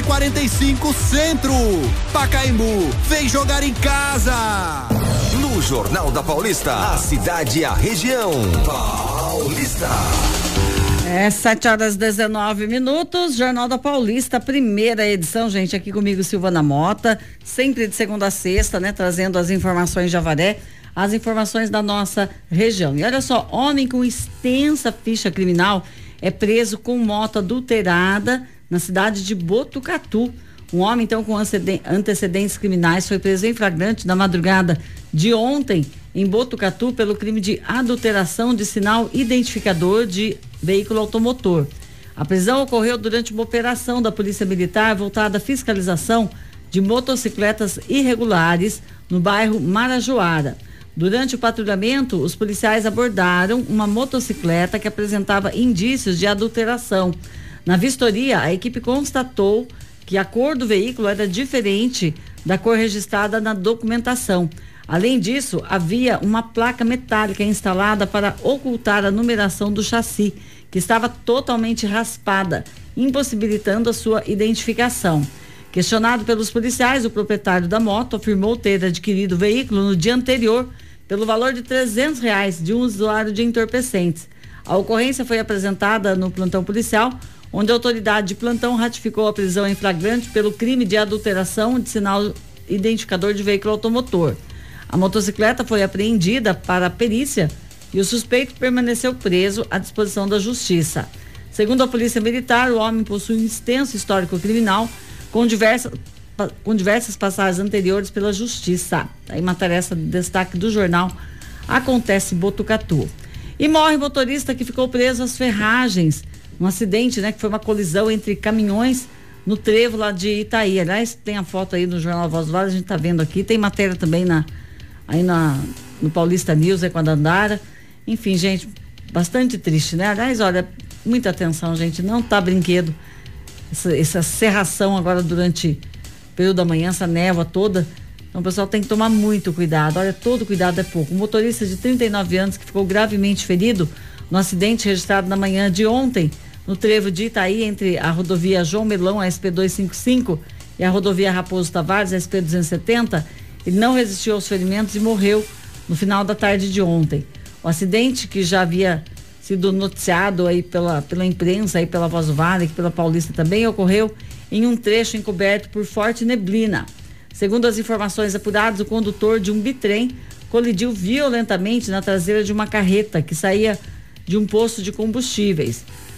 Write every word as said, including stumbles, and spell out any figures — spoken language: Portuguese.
e quarenta e cinco Centro. Pacaembu, vem jogar em casa. No Jornal da Paulista, a cidade e a região. Paulista. É, sete horas e dezenove minutos, Jornal da Paulista, primeira edição, gente, aqui comigo Silvana Mota, sempre de segunda a sexta, né, trazendo as informações de Avaré, as informações da nossa região. E olha só, homem com extensa ficha criminal é preso com moto adulterada na cidade de Botucatu. Um homem, então, com antecedentes criminais foi preso em flagrante na madrugada de ontem em Botucatu pelo crime de adulteração de sinal identificador de veículo automotor. A prisão ocorreu durante uma operação da Polícia Militar voltada à fiscalização de motocicletas irregulares no bairro Marajoara. Durante o patrulhamento, os policiais abordaram uma motocicleta que apresentava indícios de adulteração. Na vistoria, a equipe constatou que a cor do veículo era diferente da cor registrada na documentação. Além disso, havia uma placa metálica instalada para ocultar a numeração do chassi, que estava totalmente raspada, impossibilitando a sua identificação. Questionado pelos policiais, o proprietário da moto afirmou ter adquirido o veículo no dia anterior pelo valor de trezentos reais de um usuário de entorpecentes. A ocorrência foi apresentada no plantão policial, onde a autoridade de plantão ratificou a prisão em flagrante pelo crime de adulteração de sinal identificador de veículo automotor. A motocicleta foi apreendida para a perícia e o suspeito permaneceu preso à disposição da justiça. Segundo a Polícia Militar, o homem possui um extenso histórico criminal com diversas, com diversas passagens anteriores pela justiça. Aí matéria essa de destaque do jornal Acontece em Botucatu. E morre motorista que ficou preso às ferragens, um acidente, né, que foi uma colisão entre caminhões no trevo lá de Itaí. Aliás, tem a foto aí no jornal Voz do Vale, a gente tá vendo aqui, tem matéria também na aí na, no Paulista News, aí com a Dandara. Enfim, gente, bastante triste, né? Aliás, olha, muita atenção, gente, não tá brinquedo. Essa, essa serração agora durante o período da manhã, essa névoa toda. Então o pessoal tem que tomar muito cuidado. Olha, todo cuidado é pouco. Um motorista de trinta e nove anos que ficou gravemente ferido no acidente registrado na manhã de ontem, no trevo de Itaí, entre a rodovia João Melão, a S P duzentos e cinquenta e cinco, e a rodovia Raposo Tavares, a S P duzentos e setenta, ele não resistiu aos ferimentos e morreu no final da tarde de ontem. O acidente, que já havia sido noticiado aí pela, pela imprensa, aí pela Voz do Vale, pela Paulista também, ocorreu em um trecho encoberto por forte neblina. Segundo as informações apuradas, o condutor de um bitrem colidiu violentamente na traseira de uma carreta que saía de um posto de combustíveis.